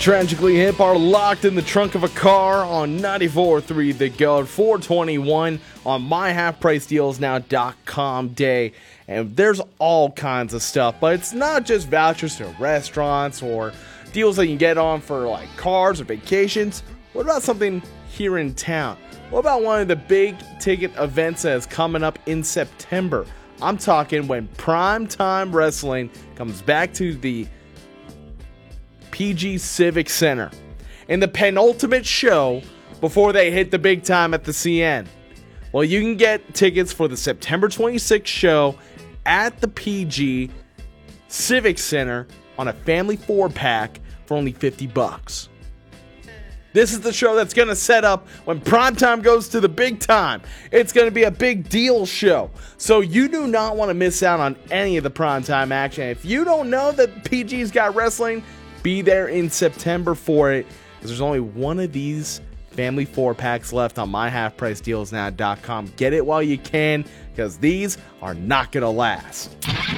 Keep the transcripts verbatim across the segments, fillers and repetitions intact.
Tragically Hip are locked in the trunk of a car on ninety-four point three The Goat, four twenty-one on my half price deals now dot com day. And there's all kinds of stuff, but it's not just vouchers to restaurants or deals that you can get on for like cars or vacations. What about something here in town? What about one of the big ticket events that is coming up in September? I'm talking when Primetime Wrestling comes back to the P G Civic Center in the penultimate show before they hit the big time at the C N. Well, you can get tickets for the September twenty-sixth show at the P G Civic Center on a family four-pack for only fifty bucks. This is the show that's going to set up when Primetime goes to the big time. It's going to be a big deal show. So you do not want to miss out on any of the Primetime action. If you don't know that P G's got wrestling, be there in September for it, because there's only one of these family four packs left on my half price deals now dot com. Get it while you can, because these are not going to last.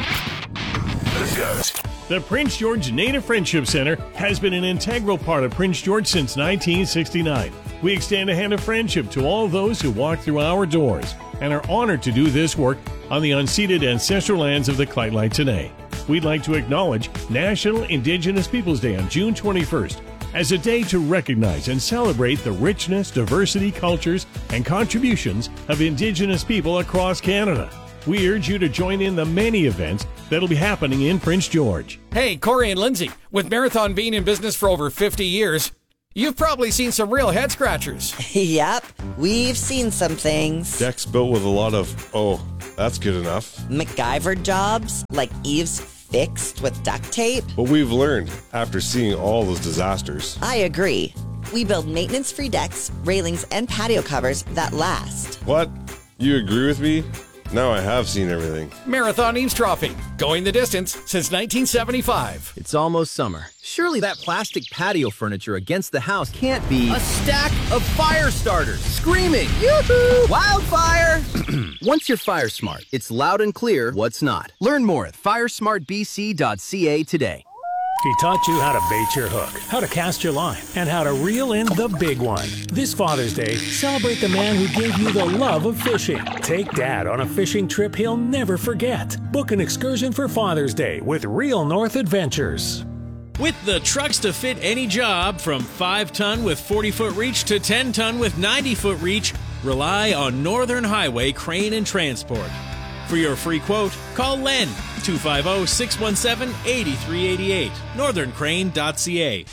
The Prince George Native Friendship Center has been an integral part of Prince George since nineteen sixty-nine. We extend a hand of friendship to all those who walk through our doors and are honored to do this work on the unceded ancestral lands of the Clyde today. We'd like to acknowledge National Indigenous Peoples Day on June twenty-first as a day to recognize and celebrate the richness, diversity, cultures, and contributions of Indigenous people across Canada. We urge you to join in the many events that'll be happening in Prince George. Hey, Corey and Lindsay, with Marathon being in business for over fifty years, you've probably seen some real head scratchers. Yep, we've seen some things. Decks built with a lot of, oh, that's good enough. MacGyver jobs, like eaves fixed with duct tape. But we've learned after seeing all those disasters. I agree. We build maintenance-free decks, railings, and patio covers that last. What? You agree with me? Now I have seen everything. Marathon eavesdropping, going the distance since nineteen seventy-five. It's almost summer. Surely that plastic patio furniture against the house can't be a stack of fire starters screaming, yoo-hoo, wildfire! Once you're fire smart, it's loud and clear what's not. Learn more at fire smart b c dot c a today. He taught you how to bait your hook, how to cast your line, and how to reel in the big one. This Father's Day, celebrate the man who gave you the love of fishing. Take Dad on a fishing trip he'll never forget. Book an excursion for Father's Day with Real North Adventures. With the trucks to fit any job, from five ton with forty foot reach to ten ton with ninety foot reach, rely on Northern Highway Crane and Transport. For your free quote, call Len, two five zero, six one seven, eight three eight eight, northern crane dot c a.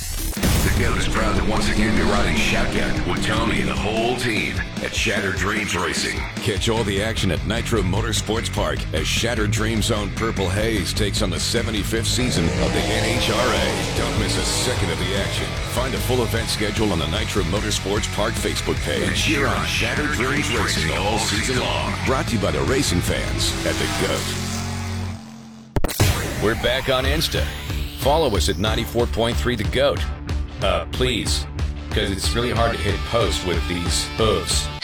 The Goat is proud to once again be riding shotgun with Tony and the whole team at Shattered Dreams Racing. Catch all the action at Nitro Motorsports Park as Shattered Dreams own Purple Haze takes on the seventy-fifth season of the N H R A. Don't miss a second of the action. Find a full event schedule on the Nitro Motorsports Park Facebook page. And cheer on Shattered Dreams Racing all season long. Brought to you by the racing fans at the Goat. We're back on Insta. Follow us at ninety-four point three The Goat. Uh, please, because it's really hard to hit post with these hooves.